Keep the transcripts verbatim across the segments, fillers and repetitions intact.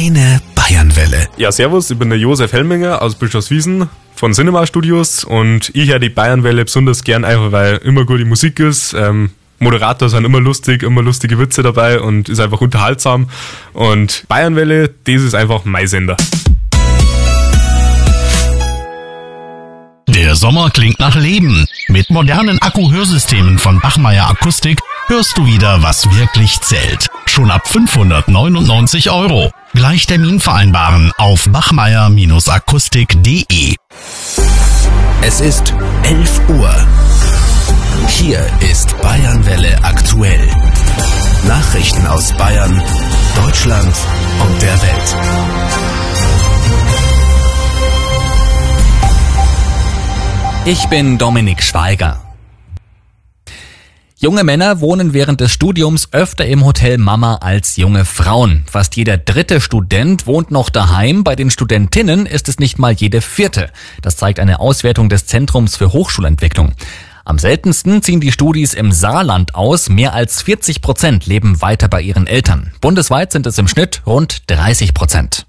Deine Bayernwelle. Ja, servus, ich bin der Josef Helminger aus Bischofswiesen von Cinema Studios und ich höre die Bayernwelle besonders gern, einfach weil immer gute Musik ist. Ähm, Moderator sind immer lustig, immer lustige Witze dabei und ist einfach unterhaltsam. Und Bayernwelle, das ist einfach mein Sender. Der Sommer klingt nach Leben. Mit modernen Akku-Hörsystemen von Bachmeier Akustik hörst du wieder, was wirklich zählt. Schon ab fünfhundertneunundneunzig Euro. Gleich Termin vereinbaren auf bachmeier akustik punkt de. Es ist elf Uhr. Hier ist Bayernwelle aktuell. Nachrichten aus Bayern, Deutschland und der Welt. Ich bin Dominik Schweiger. Junge Männer wohnen während des Studiums öfter im Hotel Mama als junge Frauen. Fast jeder dritte Student wohnt noch daheim. Bei den Studentinnen ist es nicht mal jede vierte. Das zeigt eine Auswertung des Zentrums für Hochschulentwicklung. Am seltensten ziehen die Studis im Saarland aus. Mehr als vierzig Prozent leben weiter bei ihren Eltern. Bundesweit sind es im Schnitt rund dreißig Prozent.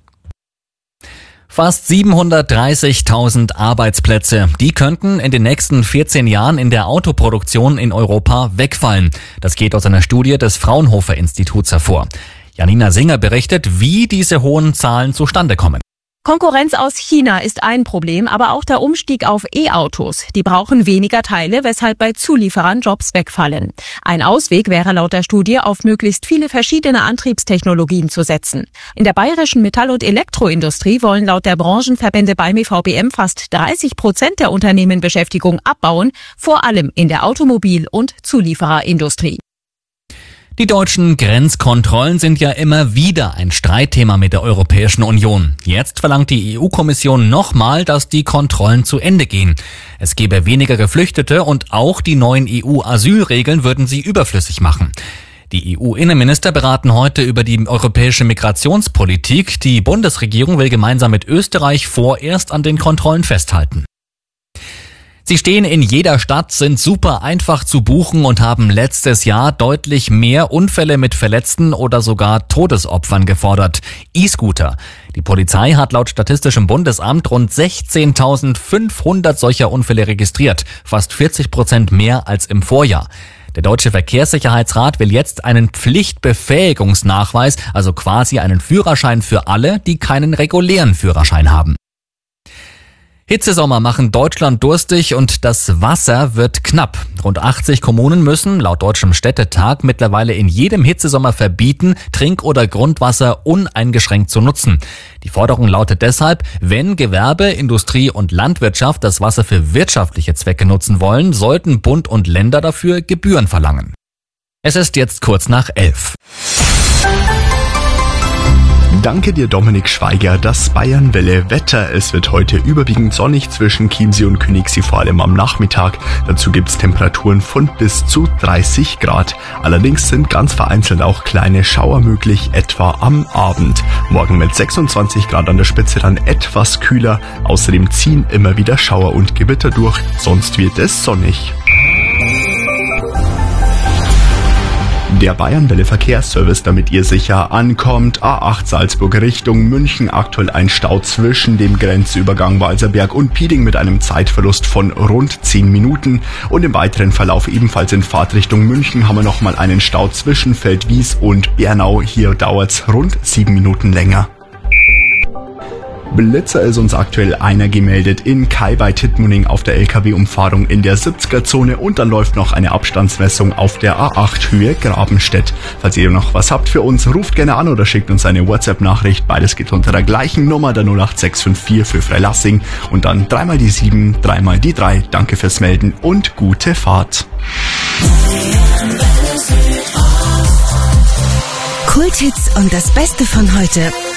Fast siebenhundertdreißigtausend Arbeitsplätze, die könnten in den nächsten vierzehn Jahren in der Autoproduktion in Europa wegfallen. Das geht aus einer Studie des Fraunhofer Instituts hervor. Janina Singer berichtet, wie diese hohen Zahlen zustande kommen. Konkurrenz aus China ist ein Problem, aber auch der Umstieg auf E-Autos. Die brauchen weniger Teile, weshalb bei Zulieferern Jobs wegfallen. Ein Ausweg wäre laut der Studie, auf möglichst viele verschiedene Antriebstechnologien zu setzen. In der bayerischen Metall- und Elektroindustrie wollen laut der Branchenverbände B A I M I V B M fast dreißig Prozent der Unternehmen Beschäftigung abbauen, vor allem in der Automobil- und Zuliefererindustrie. Die deutschen Grenzkontrollen sind ja immer wieder ein Streitthema mit der Europäischen Union. Jetzt verlangt die E U-Kommission nochmal, dass die Kontrollen zu Ende gehen. Es gäbe weniger Geflüchtete und auch die neuen E U-Asylregeln würden sie überflüssig machen. Die E U-Innenminister beraten heute über die europäische Migrationspolitik. Die Bundesregierung will gemeinsam mit Österreich vorerst an den Kontrollen festhalten. Sie stehen in jeder Stadt, sind super einfach zu buchen und haben letztes Jahr deutlich mehr Unfälle mit Verletzten oder sogar Todesopfern gefordert. E-Scooter. Die Polizei hat laut Statistischem Bundesamt rund sechzehntausendfünfhundert solcher Unfälle registriert, fast vierzig Prozent mehr als im Vorjahr. Der Deutsche Verkehrssicherheitsrat will jetzt einen Pflichtbefähigungsnachweis, also quasi einen Führerschein für alle, die keinen regulären Führerschein haben. Hitzesommer machen Deutschland durstig und das Wasser wird knapp. Rund achtzig Kommunen müssen laut Deutschem Städtetag mittlerweile in jedem Hitzesommer verbieten, Trink- oder Grundwasser uneingeschränkt zu nutzen. Die Forderung lautet deshalb, wenn Gewerbe, Industrie und Landwirtschaft das Wasser für wirtschaftliche Zwecke nutzen wollen, sollten Bund und Länder dafür Gebühren verlangen. Es ist jetzt kurz nach elf. Danke dir, Dominik Schweiger. Das Bayernwelle Wetter. Es wird heute überwiegend sonnig zwischen Chiemsee und Königssee, vor allem am Nachmittag. Dazu gibt's Temperaturen von bis zu dreißig Grad. Allerdings sind ganz vereinzelt auch kleine Schauer möglich, etwa am Abend. Morgen mit sechsundzwanzig Grad an der Spitze dann etwas kühler. Außerdem ziehen immer wieder Schauer und Gewitter durch, sonst wird es sonnig. Der Bayernwelle Verkehrsservice, damit ihr sicher ankommt. A acht Salzburg Richtung München, aktuell ein Stau zwischen dem Grenzübergang Walserberg und Pieding mit einem Zeitverlust von rund zehn Minuten. Und im weiteren Verlauf ebenfalls in Fahrtrichtung München haben wir nochmal einen Stau zwischen Feldwies und Bernau. Hier dauert's rund sieben Minuten länger. Blitzer ist uns aktuell einer gemeldet in Kai bei Tittmoning auf der L K W-Umfahrung in der siebziger-Zone und dann läuft noch eine Abstandsmessung auf der A acht Höhe Grabenstedt. Falls ihr noch was habt für uns, ruft gerne an oder schickt uns eine WhatsApp-Nachricht. Beides geht unter der gleichen Nummer, der null acht sechs fünf vier für Freilassing und dann dreimal die sieben, dreimal die drei. Danke fürs Melden und gute Fahrt. Kulthits und das Beste von heute.